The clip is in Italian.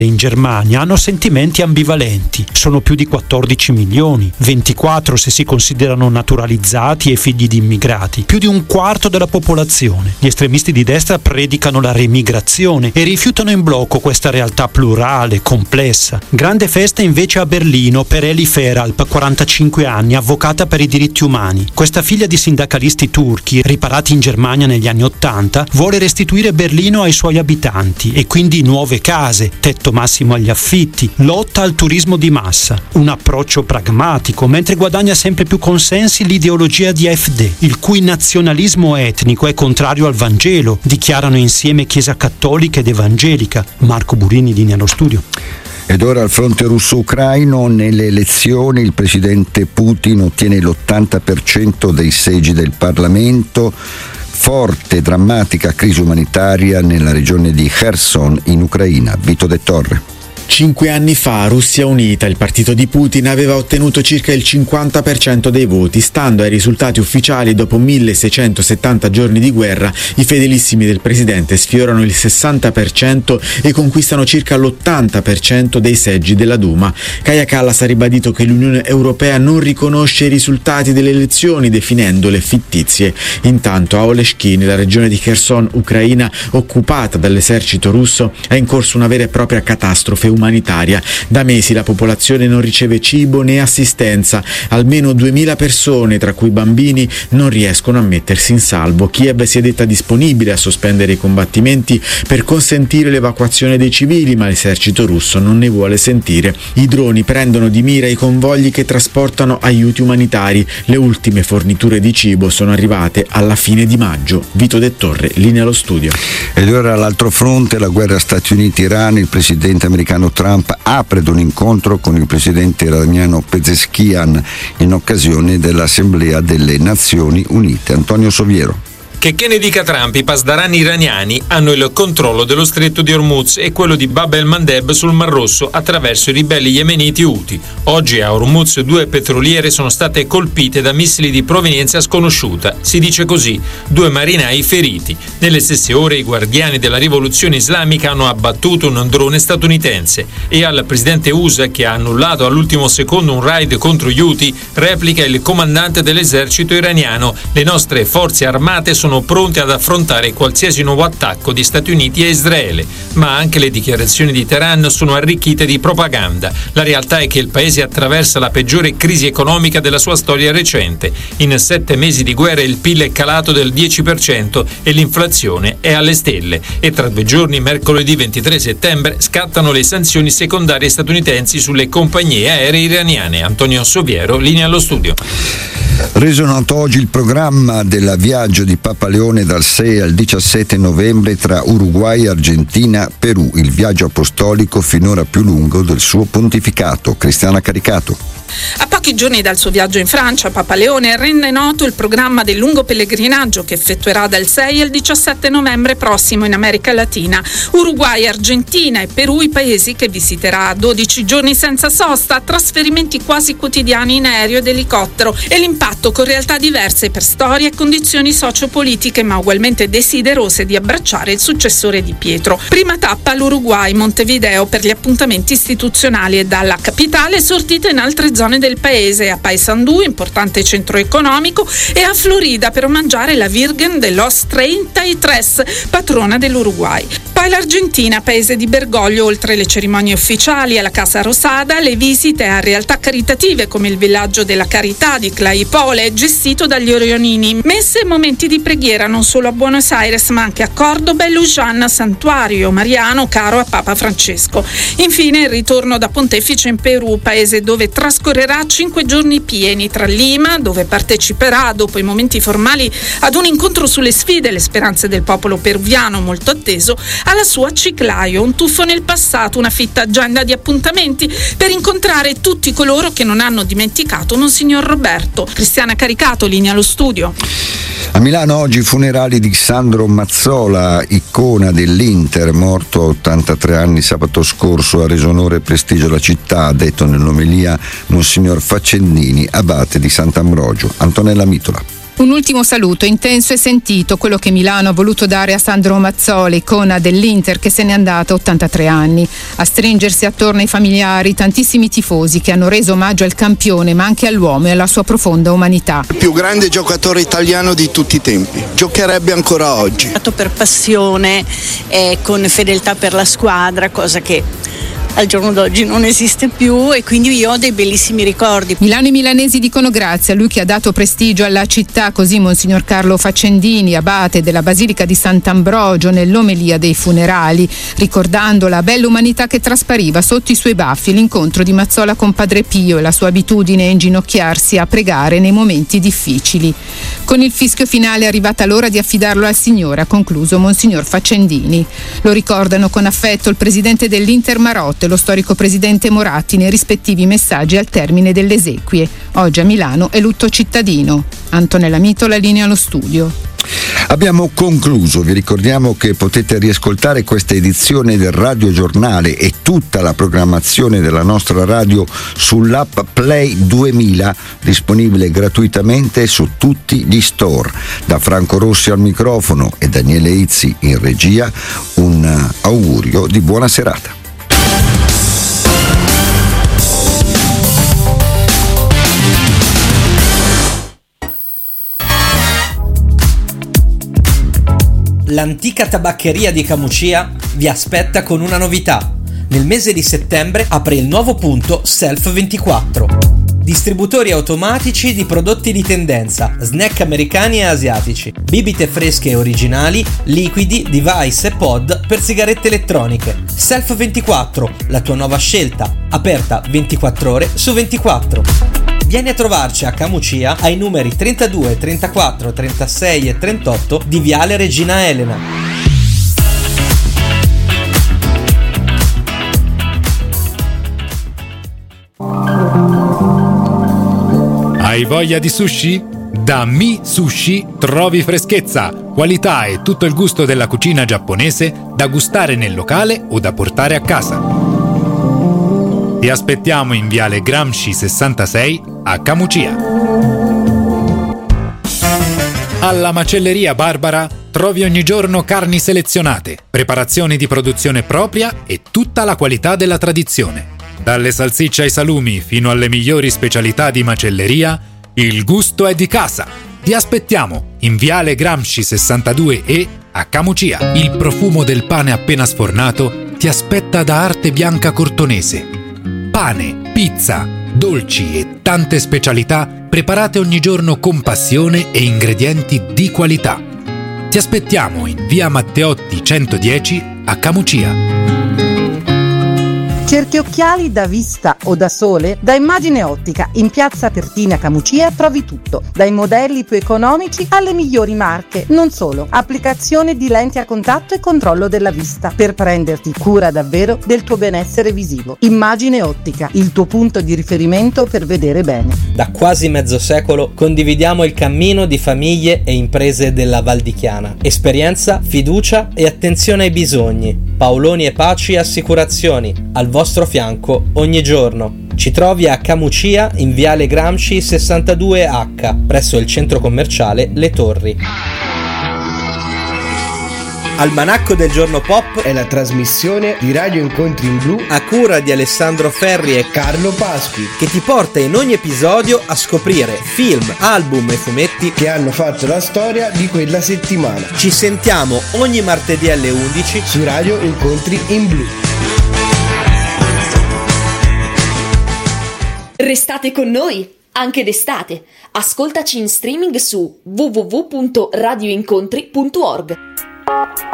in Germania hanno sentimenti ambivalenti. Sono più di 14 milioni, 24 se si considerano naturalizzati e figli di immigrati, più di un quarto della popolazione. Gli estremisti di destra predicano la remigrazione e rifiutano in blocco questa realtà plurale, complessa. Grande festa invece a Berlino per Eli Feralp, 45 anni, avvocata per i diritti umani. Questa figlia di sindacalisti turchi, riparati in Germania negli anni '80, vuole restituire Berlino ai suoi abitanti e quindi nuove case, tetto massimo agli affitti, lotta al turismo di massa, un approccio pragmatico, mentre guadagna sempre più consensi l'ideologia di AfD, il cui nazionalismo etnico è contrario al Vangelo, dichiarano insieme Chiesa Cattolica ed Evangelica. Marco Burini, linea allo studio. Ed ora al fronte russo-ucraino, nelle elezioni il presidente Putin ottiene l'80% dei seggi del Parlamento. Forte, drammatica crisi umanitaria nella regione di Kherson in Ucraina. Vito De Torre. 5 anni fa, Russia Unita, il partito di Putin, aveva ottenuto circa il 50% dei voti. Stando ai risultati ufficiali, dopo 1670 giorni di guerra, i fedelissimi del presidente sfiorano il 60% e conquistano circa l'80% dei seggi della Duma. Kaja Kallas ha ribadito che l'Unione Europea non riconosce i risultati delle elezioni, definendole fittizie. Intanto a Oleshky, nella regione di Kherson, Ucraina, occupata dall'esercito russo, è in corso una vera e propria catastrofe umanitaria. Da mesi la popolazione non riceve cibo né assistenza. Almeno 2000 persone, tra cui bambini, non riescono a mettersi in salvo. Kiev si è detta disponibile a sospendere i combattimenti per consentire l'evacuazione dei civili, ma l'esercito russo non ne vuole sentire. I droni prendono di mira i convogli che trasportano aiuti umanitari. Le ultime forniture di cibo sono arrivate alla fine di maggio. Vito De Torre, linea allo studio. Ed ora all'altro fronte, la guerra Stati Uniti-Iran. Il presidente americano Trump apre ad un incontro con il presidente iraniano Pezeshkian in occasione dell'Assemblea delle Nazioni Unite. Antonio Soviero. Che ne dica Trump, i pasdarani iraniani hanno il controllo dello stretto di Hormuz e quello di Bab el-Mandeb sul Mar Rosso attraverso i ribelli yemeniti Houthi. Oggi a Hormuz 2 petroliere sono state colpite da missili di provenienza sconosciuta. Si dice così, 2 marinai feriti. Nelle stesse ore i guardiani della rivoluzione islamica hanno abbattuto un drone statunitense e al presidente USA, che ha annullato all'ultimo secondo un raid contro gli Houthi, replica il comandante dell'esercito iraniano: le nostre forze armate sono pronte ad affrontare qualsiasi nuovo attacco di Stati Uniti e Israele, ma anche le dichiarazioni di Teheran sono arricchite di propaganda. La realtà è che il paese attraversa la peggiore crisi economica della sua storia recente. In 7 mesi di guerra il PIL è calato del 10% e l'inflazione è alle stelle. E tra 2 giorni, mercoledì 23 settembre, scattano le sanzioni secondarie statunitensi sulle compagnie aeree iraniane. Antonio Soviero, linea allo studio. Reso noto oggi il programma del viaggio di Papa Leone dal 6 al 17 novembre tra Uruguay, Argentina, Perù, il viaggio apostolico finora più lungo del suo pontificato. Cristiana Caricato. A pochi giorni dal suo viaggio in Francia, Papa Leone rende noto il programma del lungo pellegrinaggio che effettuerà dal 6 al 17 novembre prossimo in America Latina. Uruguay, Argentina e Perù i paesi che visiterà. 12 giorni senza sosta, trasferimenti quasi quotidiani in aereo ed elicottero e l'impatto con realtà diverse per storie e condizioni sociopolitiche, ma ugualmente desiderose di abbracciare il successore di Pietro. Prima tappa l'Uruguay, Montevideo, per gli appuntamenti istituzionali e dalla capitale sortita in altre zone del paese, a Paysandú, importante centro economico, e a Florida per omaggiare la Virgen de los 33, patrona dell'Uruguay. Poi l'Argentina, paese di Bergoglio, oltre le cerimonie ufficiali alla Casa Rosada, le visite a realtà caritative come il villaggio della Carità di Claypole, gestito dagli Orionini, messe e momenti di preghiera non solo a Buenos Aires ma anche a Cordoba e Luján, santuario mariano caro a Papa Francesco. Infine il ritorno da pontefice in Perù, paese dove trascorrerà 5 giorni pieni, tra Lima, dove parteciperà dopo i momenti formali ad un incontro sulle sfide e le speranze del popolo peruviano molto atteso, alla sua Chiclayo, un tuffo nel passato, una fitta agenda di appuntamenti per incontrare tutti coloro che non hanno dimenticato Monsignor Roberto. Cristiana Caricato, linea allo studio. A Milano oggi i funerali di Sandro Mazzola, icona dell'Inter, morto a 83 anni sabato scorso. Ha reso onore e prestigio alla città, ha detto nell'omelia Monsignor Faccendini, abate di Sant'Ambrogio. Antonella Mitola. Un ultimo saluto intenso e sentito, quello che Milano ha voluto dare a Sandro Mazzoli, icona dell'Inter che se n'è andata a 83 anni. A stringersi attorno ai familiari tantissimi tifosi che hanno reso omaggio al campione ma anche all'uomo e alla sua profonda umanità. Il più grande giocatore italiano di tutti i tempi, giocherebbe ancora oggi. Per passione e con fedeltà per la squadra, cosa che al giorno d'oggi non esiste più, e quindi io ho dei bellissimi ricordi. Milano e milanesi dicono grazie a lui che ha dato prestigio alla città, così Monsignor Carlo Faccendini, abate della Basilica di Sant'Ambrogio, nell'omelia dei funerali, ricordando la bella umanità che traspariva sotto i suoi baffi, l'incontro di Mazzola con Padre Pio e la sua abitudine a inginocchiarsi a pregare nei momenti difficili. Con il fischio finale è arrivata l'ora di affidarlo al Signore, ha concluso Monsignor Faccendini. Lo ricordano con affetto il presidente dell'Inter Marotta e lo storico presidente Moratti nei rispettivi messaggi al termine delle esequie. Oggi a Milano è lutto cittadino. Antonella Mito, la linea allo studio. Abbiamo concluso, vi ricordiamo che potete riascoltare questa edizione del Radio Giornale e tutta la programmazione della nostra radio sull'app Play 2000, disponibile gratuitamente su tutti gli store. Da Franco Rossi al microfono e Daniele Izzi in regia, un augurio di buona serata. L'antica tabaccheria di Camucia vi aspetta con una novità. Nel mese di settembre apre il nuovo punto Self24. Distributori automatici di prodotti di tendenza, snack americani e asiatici, bibite fresche e originali, liquidi, device e pod per sigarette elettroniche. Self24, la tua nuova scelta, aperta 24 ore su 24. Vieni a trovarci a Camucia ai numeri 32, 34, 36 e 38 di Viale Regina Elena. Hai voglia di sushi? Da Mi Sushi trovi freschezza, qualità e tutto il gusto della cucina giapponese da gustare nel locale o da portare a casa. Ti aspettiamo in Viale Gramsci 66 a Camucia. Alla Macelleria Barbara trovi ogni giorno carni selezionate, preparazioni di produzione propria e tutta la qualità della tradizione. Dalle salsicce ai salumi fino alle migliori specialità di macelleria, il gusto è di casa. Ti aspettiamo in Viale Gramsci 62E a Camucia. Il profumo del pane appena sfornato ti aspetta da Arte Bianca Cortonese. Pane, pizza, dolci e tante specialità preparate ogni giorno con passione e ingredienti di qualità. Ti aspettiamo in Via Matteotti 110 a Camucia. Cerchi occhiali da vista o da sole? Da Immagine Ottica in piazza Pertina Camucia trovi tutto, dai modelli più economici alle migliori marche. Non solo, applicazione di lenti a contatto e controllo della vista per prenderti cura davvero del tuo benessere visivo. Immagine Ottica, il tuo punto di riferimento per vedere bene. Da quasi mezzo secolo condividiamo il cammino di famiglie e imprese della Val di Chiana. Esperienza, fiducia e attenzione ai bisogni. Paoloni e Paci Assicurazioni, al vostro fianco ogni giorno. Ci trovi a Camucia in Viale Gramsci 62H, presso il centro commerciale Le Torri. Almanacco del Giorno Pop è la trasmissione di Radio Incontri in Blu a cura di Alessandro Ferri e Carlo Pasqui, che ti porta in ogni episodio a scoprire film, album e fumetti che hanno fatto la storia di quella settimana. Ci sentiamo ogni martedì alle 11 su Radio Incontri in Blu. Restate con noi anche d'estate. Ascoltaci in streaming su www.radioincontri.org.